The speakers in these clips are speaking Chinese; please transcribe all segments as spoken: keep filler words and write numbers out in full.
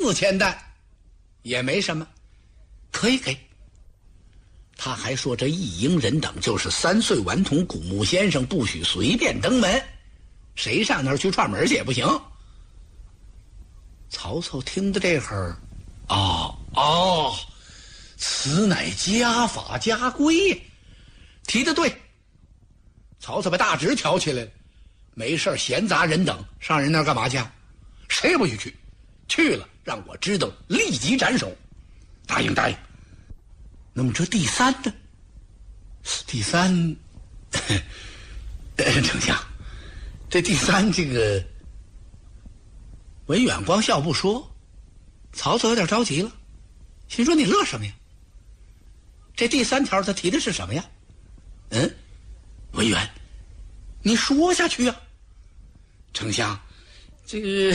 四千担也没什么，可以给。他还说这一营人等就是三岁顽童古木先生，不许随便登门，谁上那儿去串门去也不行。曹操听到这会儿，哦哦，此乃家法家规，提得对。曹操把大旨挑起来了，没事闲杂人等上人那儿干嘛去？谁也不许去，去了让我知道立即斩首。答应答应。那么这第三呢？第三，丞相，这第三这个文远光笑不说。曹操有点着急了，心说你乐什么呀？这第三条他提的是什么呀？嗯，文远，你说下去啊。丞相，这个，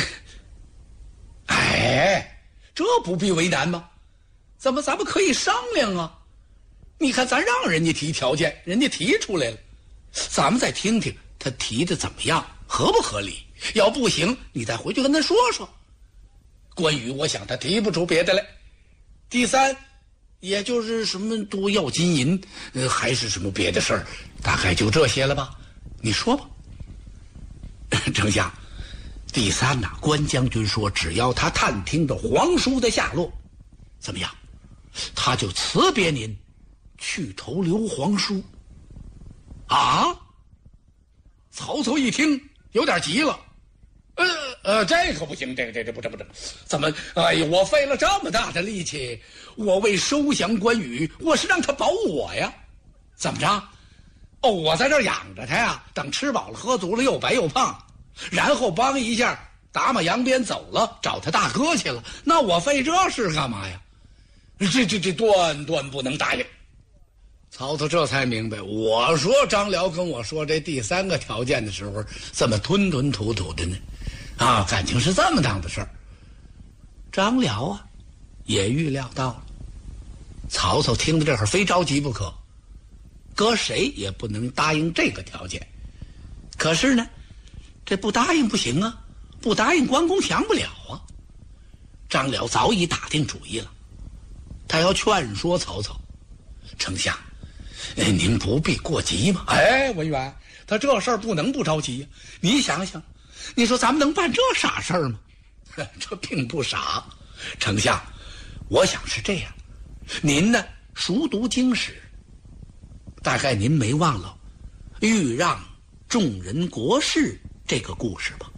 哎，这不必为难吗？怎么咱们可以商量啊？你看咱让人家提条件，人家提出来了，咱们再听听他提的怎么样，合不合理？要不行，你再回去跟他说说。关羽我想他提不出别的来。第三，也就是什么多要金银，呃，还是什么别的事儿，大概就这些了吧？你说吧。丞相，第三呐、啊，关将军说，只要他探听到皇叔的下落，怎么样，他就辞别您，去投刘皇叔。啊！曹操一听有点急了，呃呃，这可不行，这个这这不这不这，怎么？哎呀，我费了这么大的力气，我为收降关羽，我是让他保我呀，怎么着？哦，我在这儿养着他呀，等吃饱了喝足了，又白又胖，然后帮一下打马扬鞭走了，找他大哥去了，那我费这事干嘛呀？这这这断断不能答应。曹操这才明白，我说张辽跟我说这第三个条件的时候，这么吞吞吐吐的呢，啊，感情是这么当的事儿。张辽啊，也预料到了。曹操听到这会儿非着急不可，搁谁也不能答应这个条件。可是呢，这不答应不行啊，不答应关公降不了啊。张辽早已打定主意了，他要劝说曹操，丞相，哎，您不必过急嘛。哎，文远，他这事儿不能不着急呀。你想想，你说咱们能办这傻事儿吗？这并不傻。丞相，我想是这样，您呢熟读经史，大概您没忘了豫让众人国事这个故事吧？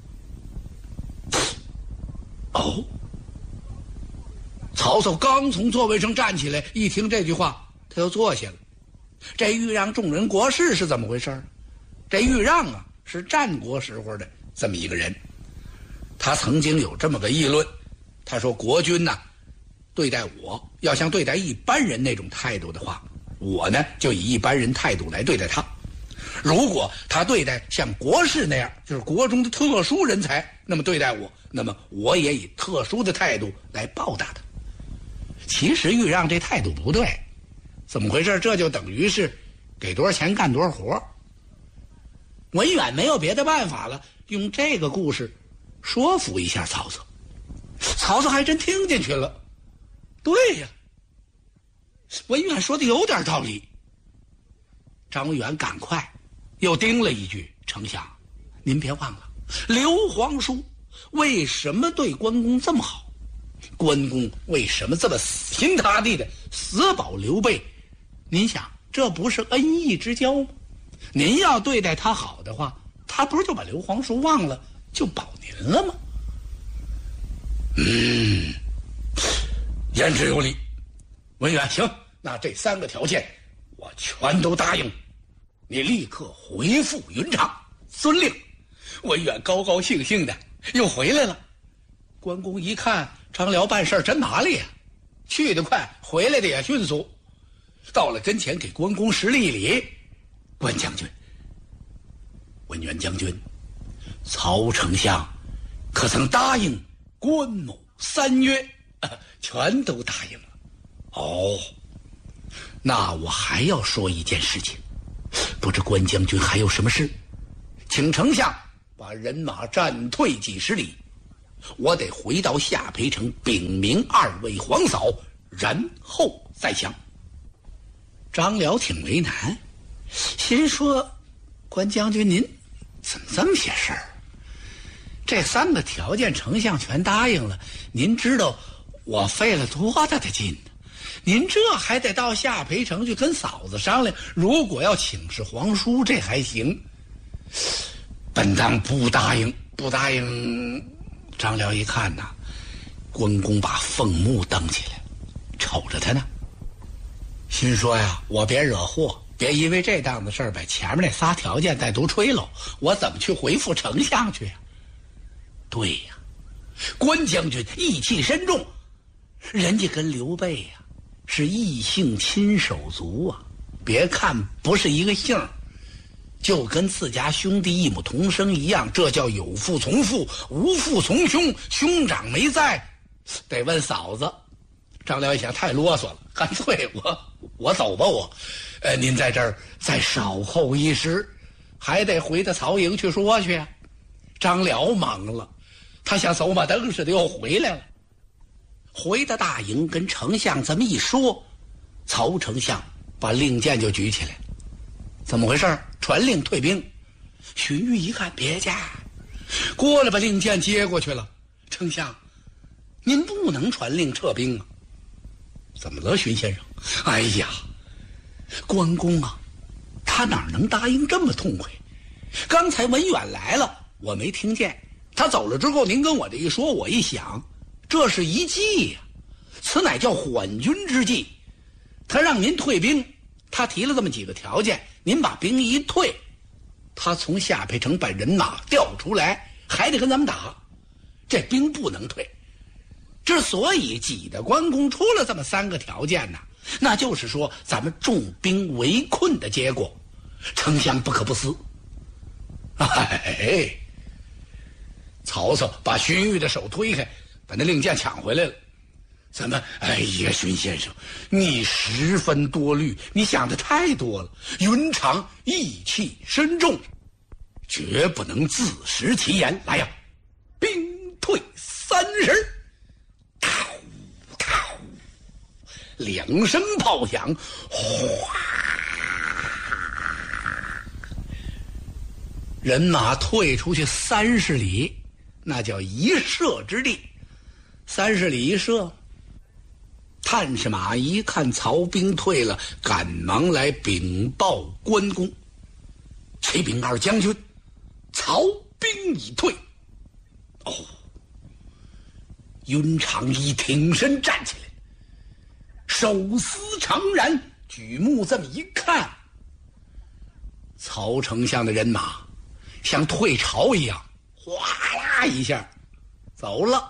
哦，曹操刚从座位上站起来，一听这句话，他又坐下了。这豫让众人国事是怎么回事？这豫让啊，是战国时候的这么一个人，他曾经有这么个议论，他说国君呐、啊，对待我要像对待一般人那种态度的话，我呢就以一般人态度来对待他。如果他对待像国士那样，就是国中的特殊人才，那么对待我，那么我也以特殊的态度来报答他。其实豫让这态度不对，怎么回事？这就等于是给多少钱干多少活。文远没有别的办法了，用这个故事说服一下曹操。曹操还真听进去了，对呀，文远说的有点道理。张文远赶快又叮了一句：“丞相，您别忘了，刘皇叔为什么对关公这么好？关公为什么这么死心塌地的死保刘备？您想，这不是恩义之交吗？您要对待他好的话，他不是就把刘皇叔忘了，就保您了吗？”嗯，言之有理。文远，行，那这三个条件我全都答应，你立刻回复云长。遵令。文远高高兴兴的又回来了。关公一看张辽办事真麻利呀、啊，去得快，回来的也迅速。到了跟前给关公施了一礼：“关将军，文远将军，曹丞相可曾答应关某三约？”啊，全都答应了。哦，那我还要说一件事情，不知关将军还有什么事？请丞相把人马暂退几十里， 我得回到下邳城禀明二位皇嫂，然后再想。张辽挺为难，心说关将军您怎么这么些事儿？这三个条件丞相全答应了，您知道我费了多大的劲呢？您这还得到下邳城去跟嫂子商量，如果要请示皇叔这还行，本当不答应，不答应。张辽一看呐，关公把凤目瞪起来，瞅着他呢，心说呀，我别惹祸，别因为这档子事儿把前面那仨条件再都吹喽，我怎么去回复丞相去呀？对呀，关将军义气深重，人家跟刘备呀是异姓亲手足啊，别看不是一个姓，就跟自家兄弟一母同生一样，这叫有父从父，无父从兄，兄长没在，得问嫂子。张辽一想太啰嗦了，干脆我我走吧我，呃，您在这儿再稍后一时，还得回到曹营去说去啊。张辽忙了，他像走马灯似的又回来了。回到大营跟丞相这么一说，曹丞相把令箭就举起来，怎么回事？传令退兵。荀彧一看，别家过来把令箭接过去了。丞相，您不能传令撤兵啊。怎么了，荀先生？哎呀，关公啊，他哪能答应这么痛快？刚才文远来了，我没听见，他走了之后，您跟我这一说，我一想，这是一计呀、啊，此乃叫缓军之计。他让您退兵，他提了这么几个条件，您把兵一退，他从下邳城把人马调出来，还得跟咱们打，这兵不能退。之所以挤得关公出了这么三个条件呢，那就是说咱们重兵围困的结果，丞相不可不思。哎，曹操把荀彧的手推开，把那令箭抢回来了。怎么？哎呀，荀先生，你十分多虑，你想的太多了。云长义气深重，绝不能自食其言。来呀，兵退三十。嗷嗷，两声炮响，哗，人马退出去三十里，那叫一射之地。三十里一射，探视马一看曹兵退了，赶忙来禀报关公：启禀二将军，曹兵已退。哦，云长一挺身站起来，手撕长髯，举目这么一看，曹丞相的人马像退潮一样，哗啦一下走了。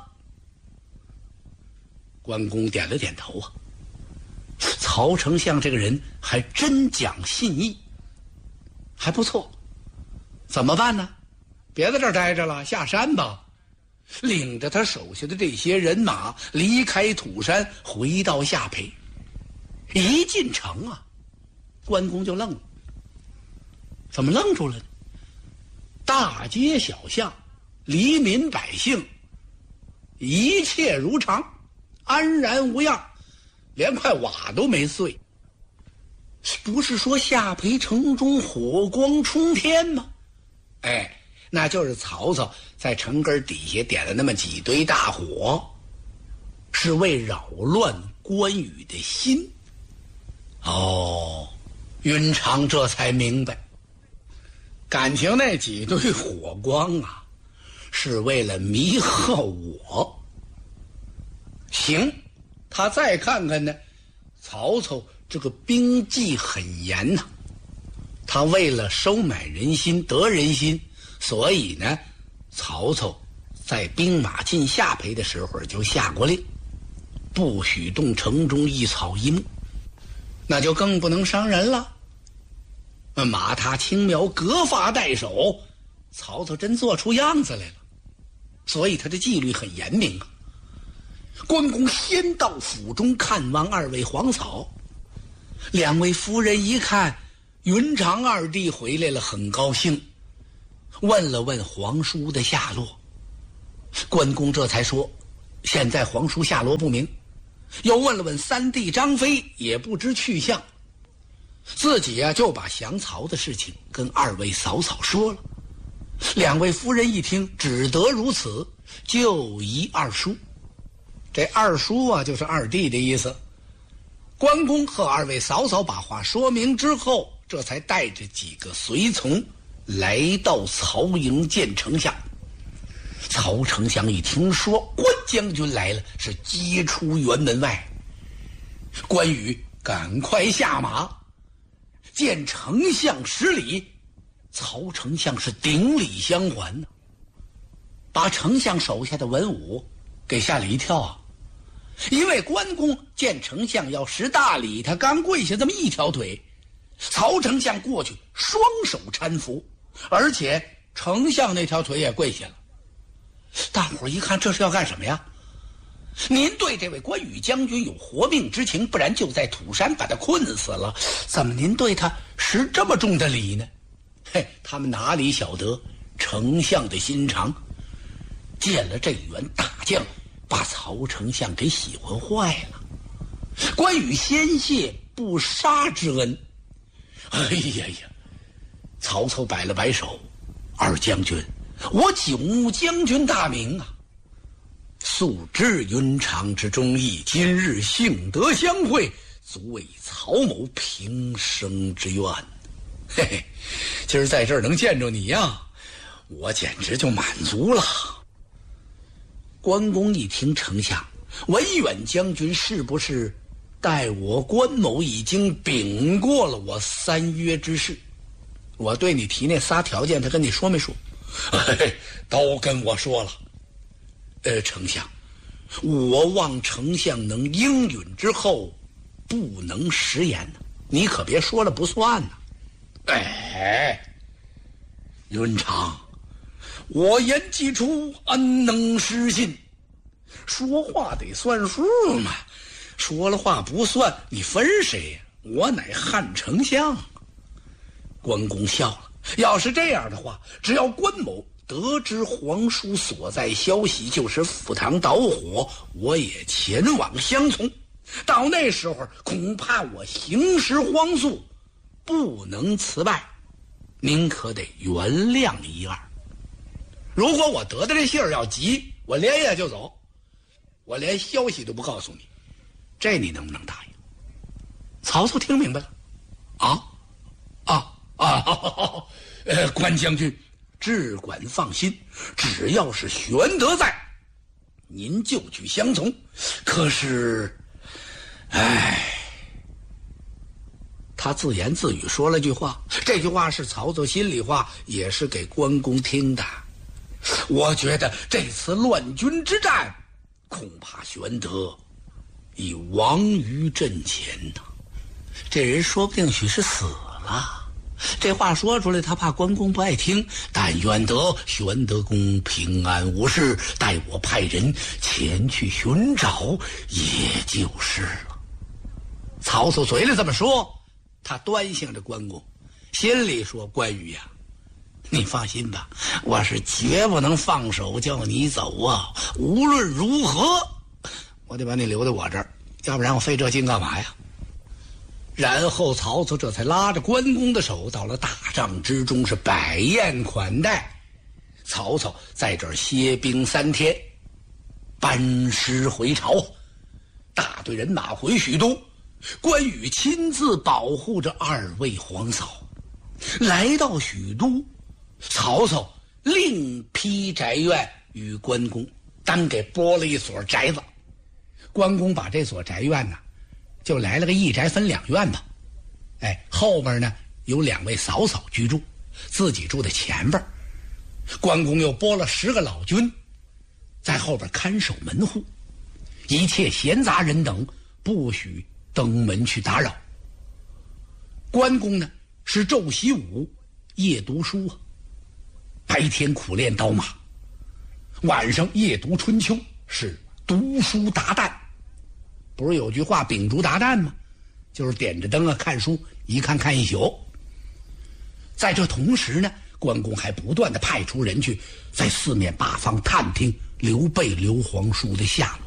关公点了点头啊，曹丞相这个人还真讲信义，还不错。怎么办呢？别在这儿待着了，下山吧。领着他手下的这些人马离开土山，回到下邳。一进城啊，关公就愣了。怎么愣住了呢？大街小巷，黎民百姓，一切如常，安然无恙，连块瓦都没碎。不是说下邳城中火光冲天吗？哎，那就是曹操在城根底下点了那么几堆大火，是为扰乱关羽的心。哦，云长这才明白，感情那几堆火光啊，是为了迷惑我。行，他再看看呢，曹操这个兵纪很严呐、啊，他为了收买人心得人心，所以呢，曹操在兵马进下邳的时候就下过令，不许动城中一草一木，那就更不能伤人了。马踏轻描，革发代首，曹操真做出样子来了，所以他的纪律很严明啊。关公先到府中看望二位皇嫂，两位夫人一看云长二弟回来了，很高兴，问了问皇叔的下落。 关公这才说，现在皇叔下落不明，又问了问三弟张飞，也不知去向。自己呀、啊、就把降曹的事情跟二位嫂嫂说了。两位夫人一听，只得如此，就疑二叔。这二叔啊，就是二弟的意思。关公和二位嫂嫂把话说明之后，这才带着几个随从来到曹营见丞相。曹丞相一听说关将军来了，是急出辕门外。关羽赶快下马，见丞相施礼。曹丞相是顶礼相还呢，把丞相手下的文武给吓了一跳啊！因为关公见丞相要识大礼，他刚跪下这么一条腿，曹丞相过去双手搀扶，而且丞相那条腿也跪下了。大伙儿一看，这是要干什么呀？您对这位关羽将军有活命之情，不然就在土山把他困死了，怎么您对他施这么重的礼呢？嘿，他们哪里晓得丞相的心肠，见了这员大将，把曹丞相给喜欢坏了。关羽先谢不杀之恩。哎呀呀！曹操摆了摆手，二将军，我久慕将军大名啊，素知云长之忠义，今日幸得相会，足为曹某平生之愿。嘿嘿，今儿在这儿能见着你呀，我简直就满足了。关公一听，丞相，文远将军是不是待我关某已经禀过了我三约之事？我对你提那仨条件，他跟你说没说？哎，都跟我说了。呃，丞相，我望丞相能应允之后，不能食言呢。你可别说了不算呢。哎，云长，我言既出，安能失信？说话得算数嘛，说了话不算，你分谁呀？我乃汉丞相。关公笑了，要是这样的话，只要关某得知皇叔所在消息，就是赴汤蹈火，我也前往相从。到那时候，恐怕我行使皇素，不能辞败，您可得原谅一二。如果我得的这信儿要急，我连夜就走，我连消息都不告诉你，这你能不能答应？曹操听明白了，啊啊啊！好好好，呃，关将军只管放心，只要是玄德在，您就去相从。可是，唉。他自言自语说了句话，这句话是曹操心里话，也是给关公听的。我觉得这次乱军之战，恐怕玄德已亡于阵前呐。这人说不定许是死了。这话说出来，他怕关公不爱听。但愿得玄德公平安无事，待我派人前去寻找，也就是了。曹操嘴里这么说，他端详着关公，心里说：关羽呀、啊，你放心吧，我是绝不能放手叫你走啊！无论如何，我得把你留在我这儿，要不然我费这劲干嘛呀？然后曹操这才拉着关公的手到了大帐之中，是摆宴款待。曹操在这儿歇兵三天，班师回朝，大队人马回许都。关羽亲自保护着二位皇嫂，来到许都，曹操另批宅院与关公，单给拨了一所宅子。关公把这所宅院呢，就来了个一宅分两院吧。哎，后边呢有两位嫂嫂居住，自己住在前边。关公又拨了十个老军，在后边看守门户，一切闲杂人等不许登门去打扰。关公呢是昼习武，夜读书啊，白天苦练刀马，晚上夜读春秋，是读书达旦。不是有句话秉烛达旦吗？就是点着灯啊看书，一看看一宿。在这同时呢，关公还不断的派出人去在四面八方探听刘备、刘皇叔的下落。